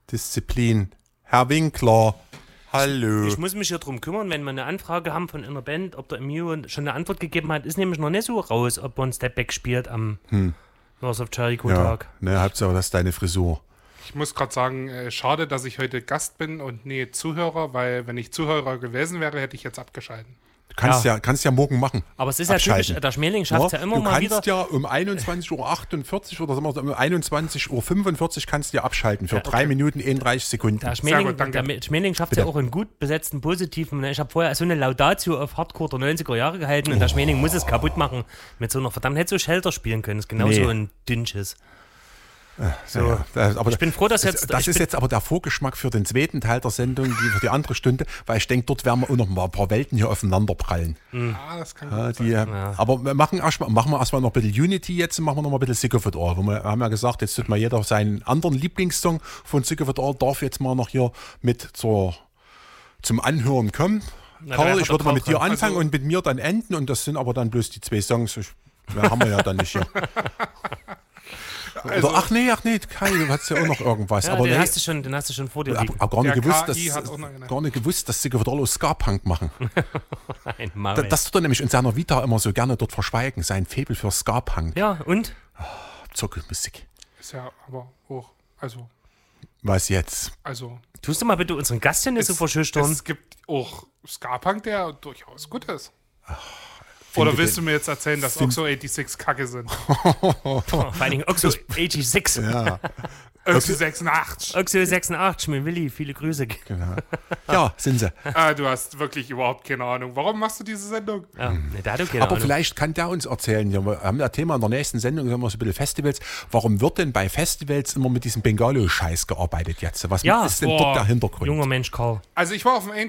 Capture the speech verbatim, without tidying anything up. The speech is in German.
Disziplin. Herr Winkler, hallo. Ich muss mich hier drum kümmern, wenn wir eine Anfrage haben von einer Band, ob der Emilio schon eine Antwort gegeben hat, ist nämlich noch nicht so raus, ob man Stepback spielt am hm. North of Jericho Tag. Ja, ne, Hauptsache, das ist deine Frisur. Ich muss gerade sagen, äh, schade, dass ich heute Gast bin und nie Zuhörer, weil wenn ich Zuhörer gewesen wäre, hätte ich jetzt abgeschalten. Du kannst ja, ja, kannst ja morgen machen. Aber es ist ja typisch, der Schmähling schafft es ja, ja immer du mal wieder. Du kannst ja um einundzwanzig Uhr achtundvierzig oder sagen wir, um einundzwanzig Uhr fünfundvierzig kannst du ja abschalten für ja, okay. drei Minuten einunddreißig Sekunden. Der Schmähling, gut, der Schmähling schafft es ja auch in gut besetzten Positiven. Ich habe vorher so eine Laudatio auf Hardcore der neunziger Jahre gehalten und oh. der Schmähling muss es kaputt machen mit so einer verdammt, hätte so Shelter spielen können. Das ist genauso nee. ein Dünnsches. So, ja, das, aber ich bin froh, dass jetzt... Das ist jetzt aber der Vorgeschmack für den zweiten Teil der Sendung, die für die andere Stunde, weil ich denke, dort werden wir auch noch mal ein paar Welten hier aufeinander prallen. Mhm. Ja, das kann ja, die, ja. Aber wir machen, erst mal, machen wir erstmal noch ein bisschen Unity jetzt, machen wir noch mal ein bisschen Sick of It All. Wir haben ja gesagt, jetzt tut mal jeder seinen anderen Lieblingssong von Sick of It All, darf jetzt mal noch hier mit zur, zum Anhören kommen. Na, Karl, ich würde mal mit dir anfangen also, und mit mir dann enden und das sind aber dann bloß die zwei Songs. Ich, mehr haben wir ja dann nicht hier. Also, ach nee, ach nee, Kai, du hast ja auch noch irgendwas. Ja, aber den, nee, hast du schon, den hast du schon vor dir liegen. Aber gar nicht gewusst, dass, gar nicht gewusst, dass sie Ska-Punk machen. Nein, da, das tut er nämlich in seiner Vita immer so gerne dort verschweigen, sein Faible für Ska-Punk. Ja, und? Oh, Zockelmusik. Ist ja aber auch, also... Was jetzt? Also... Tust du mal bitte unseren Gast hier nicht so verschüchtern? Es gibt auch Ska-Punk, der durchaus gut ist. Ach. Oder willst du mir jetzt erzählen, dass Oxo sechsundachtzig Kacke sind? Oh, vor allen Dingen Oxo sechsundachtzig. Ja. Oxo sechsundachtzig. Oxo sechsundachtzig, mein Willi, viele Grüße. Genau. Ja, sind sie. Ah, du hast wirklich überhaupt keine Ahnung. Warum machst du diese Sendung? Ja, nee, da hat keine Aber Ahnung. Vielleicht kann der uns erzählen, wir haben das Thema in der nächsten Sendung, haben wir so ein bisschen Festivals. Warum wird denn bei Festivals immer mit diesem Bengalo-Scheiß gearbeitet jetzt? Was ja, ist denn boah, dort der Hintergrund? Junger Mensch, Karl. Also ich war auf dem